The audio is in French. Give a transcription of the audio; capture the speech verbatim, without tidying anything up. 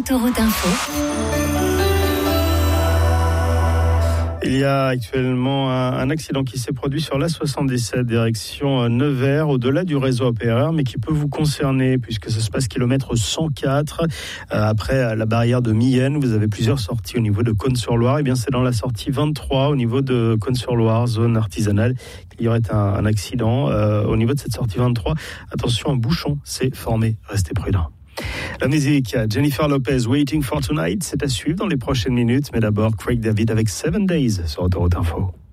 Autoroute Info. Il y a actuellement un, un accident qui s'est produit sur l'A soixante-dix-sept, direction Nevers, au-delà du réseau A P R R, mais qui peut vous concerner, puisque ça se passe kilomètre cent quatre. Euh, après la barrière de Mienne, vous avez plusieurs sorties au niveau de Cône-sur-Loire. Et bien, c'est dans la sortie vingt-trois, au niveau de Cône-sur-Loire, zone artisanale, qu'il y aurait un, un accident. Euh, au niveau de cette sortie vingt-trois, attention, un bouchon s'est formé. Restez prudents. La musique, Jennifer Lopez, Waiting for Tonight, c'est à suivre dans les prochaines minutes. Mais d'abord, Craig David avec Seven Days sur Autoroute Info.